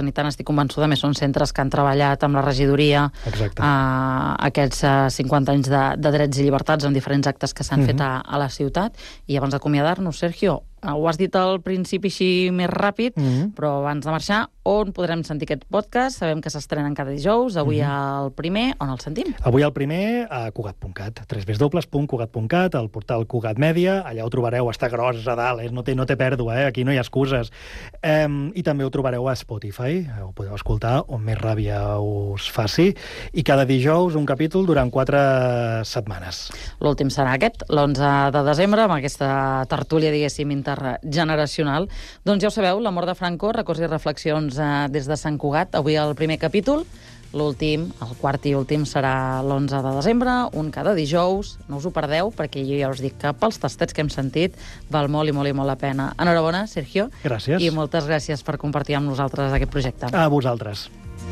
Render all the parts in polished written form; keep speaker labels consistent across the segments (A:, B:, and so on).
A: i tant estic convençuda, més són centres que han treballat amb la regidoria aquests 50 anys de drets i llibertats en diferents actes que s'han fet a la ciutat. I abans d'acomiadar-nos, Sergio, ho has dit al principi així més ràpid, però abans de marxar, on podrem sentir aquest podcast? Sabem que s'estrenen cada dijous, avui el primer, on el sentim?
B: Avui el primer a Cugat.cat, www.cugat.cat, al portal Cugat Mèdia, allà ho trobareu, està gros a dalt, no té pèrdua, aquí no hi ha excuses. I també ho trobareu a Spotify, ho podeu escoltar on més ràbia us faci, i cada dijous un capítol durant 4 setmanes.
A: L'últim serà aquest, l'11 de desembre, amb aquesta tertúlia, diguéssim, intergeneracional. Doncs ja ho sabeu, La mort de Franco, records i reflexions des de Sant Cugat. Avui el primer capítol, l'últim, el quart i últim, serà l'11 de desembre, un cada dijous. No us ho perdeu, perquè jo ja us dic que pels tastets que hem sentit val molt i molt i molt la pena. Enhorabona, Sergio.
B: Gràcies.
A: I moltes gràcies per compartir amb nosaltres aquest projecte.
B: A vosaltres.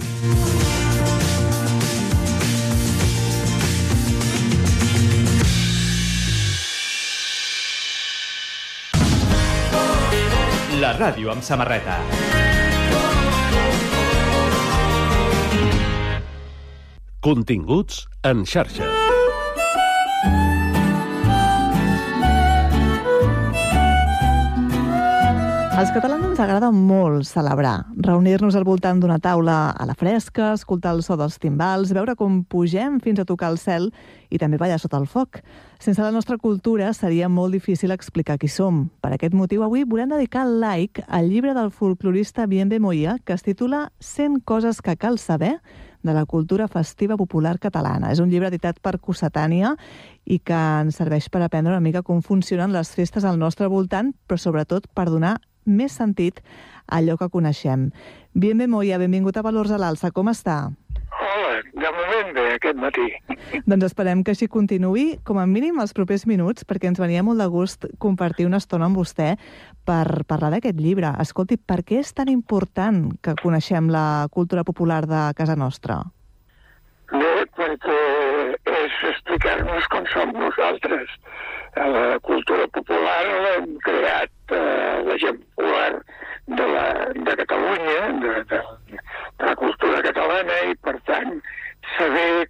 C: La ràdio amb samarreta.
D: Continguts en xarxa.
E: Als catalans ens agrada molt celebrar, reunir-nos al voltant d'una taula a la fresca, escoltar el so dels timbals, veure com pugem fins a tocar el cel i també ballar sota el foc. Sense la nostra cultura seria molt difícil explicar qui som. Per aquest motiu, avui volem dedicar el like al llibre del folclorista Bienve Moya, que es titula 100 coses que cal saber de la cultura festiva popular catalana. És un llibre editat per Cossetània i que ens serveix per aprendre una mica com funcionen les festes al nostre voltant, però sobretot per donar més sentit a allò que coneixem. Bienve Moya, benvingut a Valors a l'Alça. Com està?
F: Hola, de moment bé, aquest matí.
E: Doncs esperem que així continuï, com a mínim els propers minuts, perquè ens venia molt de gust compartir una estona amb vostè per parlar d'aquest llibre. Escolti, per què és tan important que coneixem la cultura popular de casa nostra?
F: Bé, perquè és explicar-nos com som nosaltres. La cultura popular l'hem creat la gent popular de Catalunya, de la cultura catalana, i per tant saber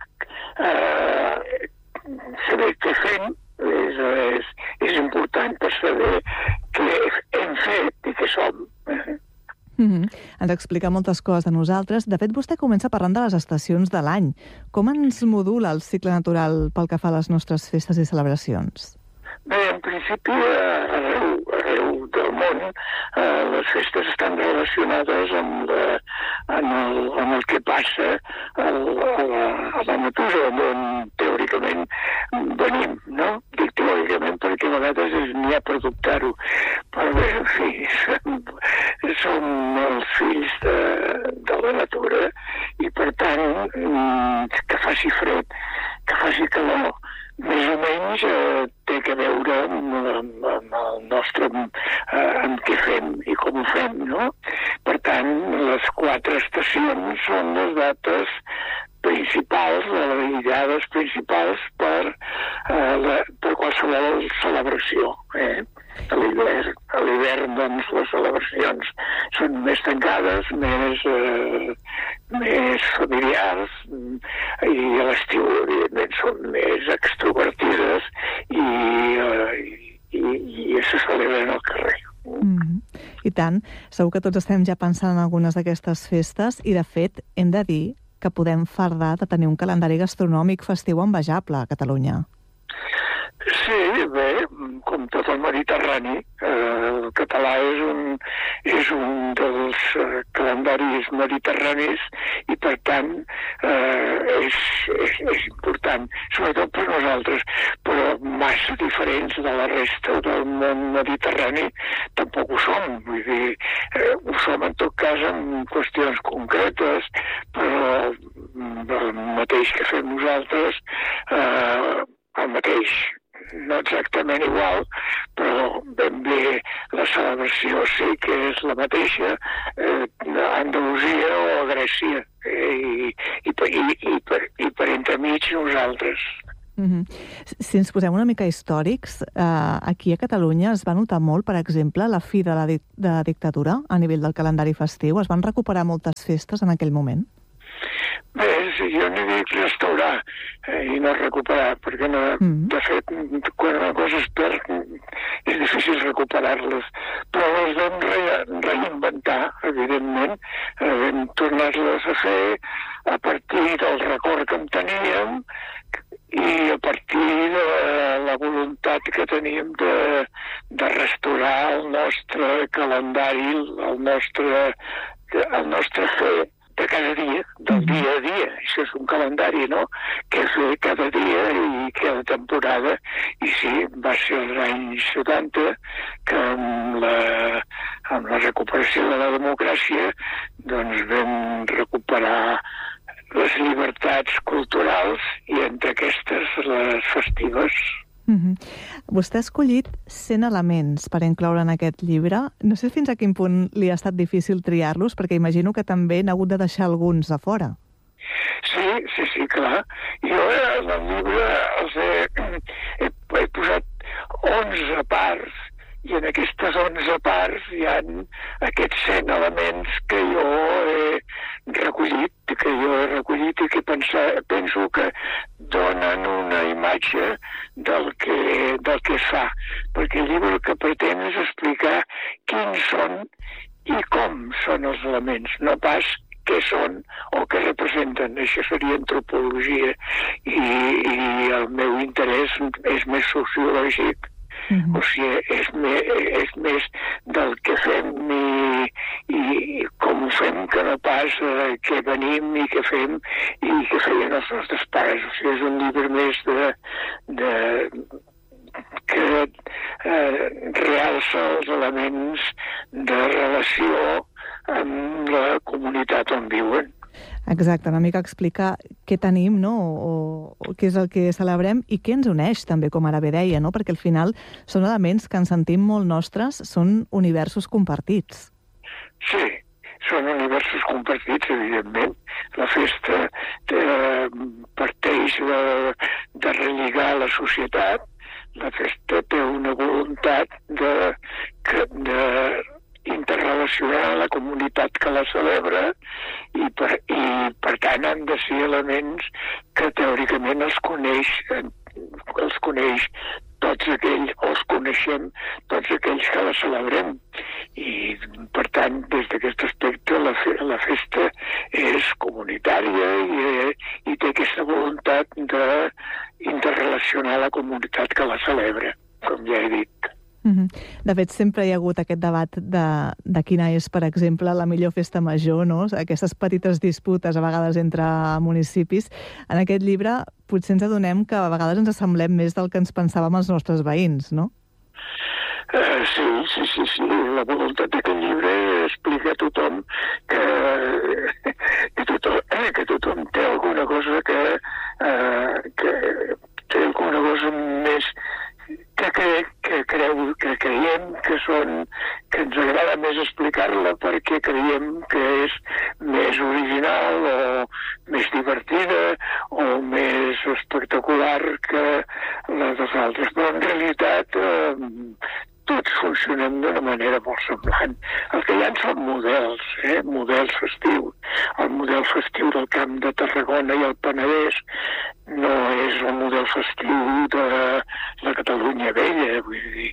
F: què fem és important per saber què hem fet i què som.
E: Ens explica moltes coses de nosaltres. De fet, vostè comença parlant de les estacions de l'any. Com ens modula el cicle natural pel que fa a les nostres festes i celebracions?
F: Bé, en principi, arreu del món, les festes estan relacionades amb el que passa a la natura, on teòricament venim, no? Dic teòricament perquè a vegades n'hi ha per dubtar-ho. Però bé, en fi, som els fills de la natura i, per tant, que faci fred, que faci calor, més o menys té que veure amb el nostre, amb què fem i com ho fem, no? Per tant, les 4 estacions són les dates principals, les guiades principals per qualsevol celebració. A l'hivern, doncs, les celebracions són més tancades, més familiars, i a l'estiu, evidentment, són més extrovertides i se celebren al carrer.
E: I tant. Segur que tots estem ja pensant en algunes d'aquestes festes i, de fet, hem de dir que podem fardar de tenir un calendari gastronòmic festiu envejable a Catalunya.
F: Sí, bé, com tot el Mediterrani, el català és un dels calendaris mediterranis i, per tant, és important, sobretot per nosaltres, però massa diferents de la resta del món mediterrani tampoc ho som. Vull dir, ho som en tot cas en qüestions concretes, però el mateix que fem nosaltres, el mateix, no exactament igual, però ben bé la celebració sí que és la mateixa a Andalusia o a Grècia, i per entremig nosaltres.
E: Si ens posem una mica històrics, aquí a Catalunya es va notar molt, per exemple, la fi de la dictadura a nivell del calendari festiu. Es van recuperar moltes festes en aquell moment?
F: Bé, jo n'hi dic restaurar i no recuperar, perquè de fet, quan una cosa es perd, és difícil recuperar-les. Però les vam reinventar, evidentment, vam tornar-les a fer a partir del record que en teníem i a partir de la voluntat que teníem de restaurar el nostre calendari, el nostre fer de cada dia, del dia a dia. Això és un calendari, no?, que és cada dia i cada temporada. I sí, va ser als anys 70 que amb la recuperació de la democràcia doncs vam recuperar les llibertats culturals i entre aquestes les festives.
E: Vostè ha escollit 100 elements per incloure en aquest llibre. No sé fins a quin punt li ha estat difícil triar-los, perquè imagino que també n'ha hagut de deixar alguns a fora.
F: Sí, clar. Jo en el llibre els he posat 11 parts i en aquestes 11 parts hi ha aquests 100 elements que jo he recollit i que penso que donen una imatge del que fa. Perquè el llibre el que pretén és explicar quins són i com són els elements, no pas què són o què representen. Això seria antropologia i el meu interès és més sociològic. O sigui, és més del que fem i com ho fem que no pas què venim i què fem i què feien els nostres pares. O sigui, és un llibre més que realça els elements de relació amb la comunitat on viuen.
E: Exacte, una mica explicar què tenim, no?, o què és el que celebrem i què ens uneix també, com ara bé deia, no?, perquè al final són elements que ens sentim molt nostres, són universos compartits.
F: Sí, són universos compartits, evidentment. La festa parteix de relligar la societat, la festa té una voluntat de interrelacionar la comunitat que la celebra i per tant han de ser elements que teòricament els coneix tots aquells, o els coneixem tots aquells que la celebrem. I per tant, des d'aquest aspecte, la festa és comunitària i té aquesta voluntat d'interrelacionar la comunitat que la celebra, com ja he dit.
E: De fet, sempre hi ha hagut aquest debat de quina és, per exemple, la millor festa major, no? Aquestes petites disputes, a vegades, entre municipis. En aquest llibre potser ens adonem que a vegades ens assemblem més del que ens pensàvem els nostres veïns, no?
F: Sí. La voluntat d'aquest llibre explica a tothom que tothom té alguna cosa que té alguna cosa més que creiem que ens agrada més explicar-la perquè creiem que és més original o més divertida o més espectacular que la dels altres. Però en realitat tots funcionem d'una manera molt semblant. El que hi ha són models, models festius. El model festiu del Camp de Tarragona i el Penedès no és el model festiu de la Catalunya vella, vull dir,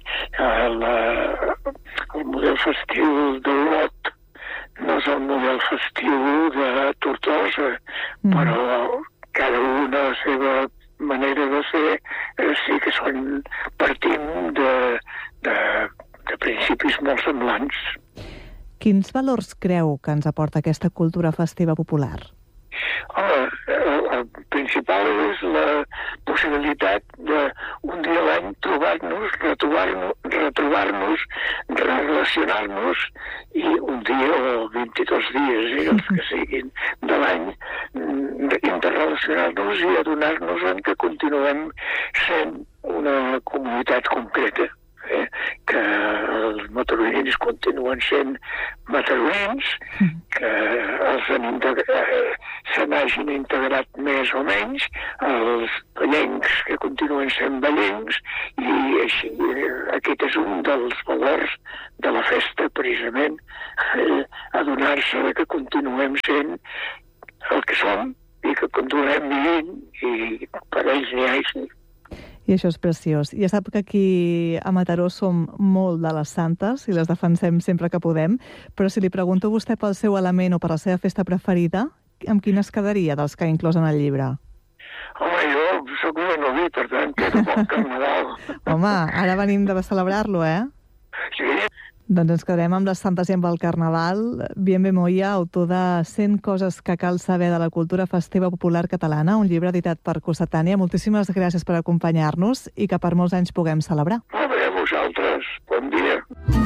F: el model festiu d'Olot no és el model festiu de Tortosa, però cada una a la seva manera de ser sí que partim de principis molt semblants.
E: Quins valors creu que ens aporta aquesta cultura festiva popular?
F: Home, el principal és la possibilitat d'un dia a l'any trobar-nos, retrobar-nos, relacionar-nos i un dia o 22 dies, els que siguin de l'any, interrelacionar-nos i adonar-nos que continuem sent una comunitat concreta. Que els mataronins continuen sent mataronins, que els se n'hagin integrat més o menys, els ballencs que continuen sent ballencs, i així aquest és un dels valors de la festa, precisament, adonar-se que continuem sent el que som i que continuem vivint, i per ells n'hi hagi.
E: I això és preciós. Ja sap que aquí a Mataró som molt de les santes i les defensem sempre que podem, però si li pregunto a vostè pel seu element o per la seva festa preferida, amb quina es quedaria dels que ha inclòs en el llibre?
F: Home, jo soc un noví, per tant, quedo pel Carnaval.
E: Home, ara venim de celebrar-lo, eh?
F: Sí.
E: Doncs ens quedarem amb les santes i amb el Carnaval. Bienve Moya, autor de 100 coses que cal saber de la cultura festiva popular catalana, un llibre editat per Cossetània. Moltíssimes gràcies per acompanyar-nos i que per molts anys puguem celebrar.
F: Molt bé, a vosaltres. Bon dia.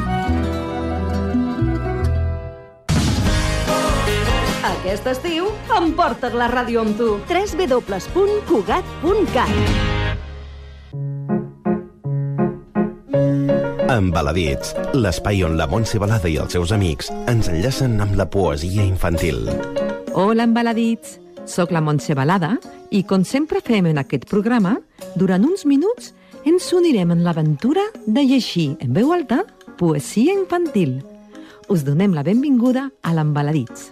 G: Aquest estiu emporta't la ràdio amb tu. www.cugat.cat.
H: Embaladits, l'espai on la Montse Balada i els seus amics ens enllacen amb la poesia infantil.
I: Hola, Embaladits! Soc la Montse Balada i, com sempre fem en aquest programa, durant uns minuts ens unirem en l'aventura de llegir en veu alta poesia infantil. Us donem la benvinguda a l'Embaladits.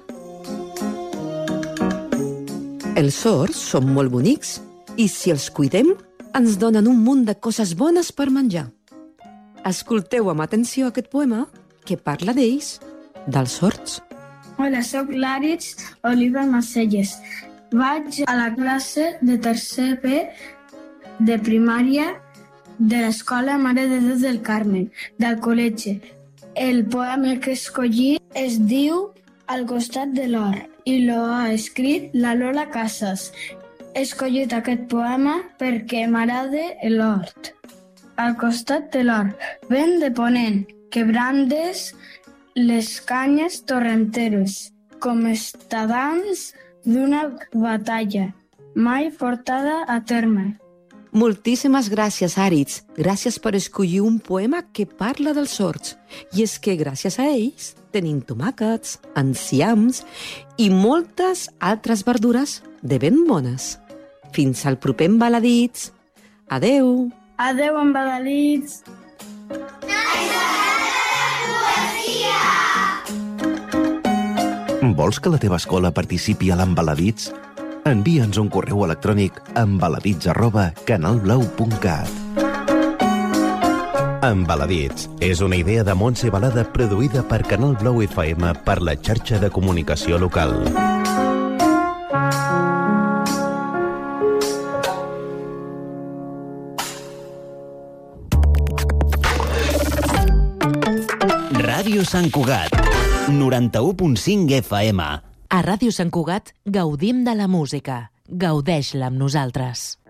J: Els sords són molt bonics i, si els cuidem, ens donen un munt de coses bones per menjar. Escolteu amb atenció aquest poema que parla d'ells, dels sords.
K: Hola, sóc l'Àrits Oliva Macelles. Vaig a la classe de tercer B de primària de l'Escola Mare de Déu del Carmen, del col·legi. El poema que escolli es diu Al costat de l'or i lo ha escrit la Lola Casas. He escollit aquest poema perquè m'agrada l'hort. Al costat de l'or, vent de ponent, que brandes les canyes torrenteres, com estadants d'una batalla, mai portada a terme.
J: Moltíssimes gràcies, Àrits. Gràcies per escollir un poema que parla dels sords. I és que gràcies a ells tenim tomàquets, enciams i moltes altres verdures de ben bones. Fins al proper Embaladits. Adeu!
K: Adeu, Embaladits!
H: Vols que la teva escola participi a l'Embaladits? Envia'ns un correu electrònic a embaladits@canalblau.cat. Embaladits és una idea de Montse Balada produïda per Canal Blau FM per la xarxa de comunicació local.
L: Ràdio Sant Cugat, 91.5 FM.
M: A Ràdio Sant Cugat gaudim de la música. Gaudeix-la amb nosaltres.